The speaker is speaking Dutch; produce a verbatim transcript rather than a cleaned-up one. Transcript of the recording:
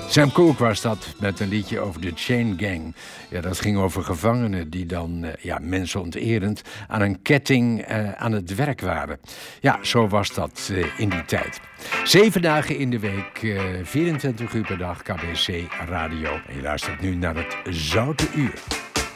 Sam Cooke was dat, met een liedje over de Chain Gang. Ja, dat ging over gevangenen die dan, uh, ja, mensonterend aan een ketting uh, aan het werk waren. Ja, zo was dat uh, in die tijd. Zeven dagen in de week, uh, vierentwintig uur per dag, K B C Radio. En je luistert nu naar het Zoute Uur.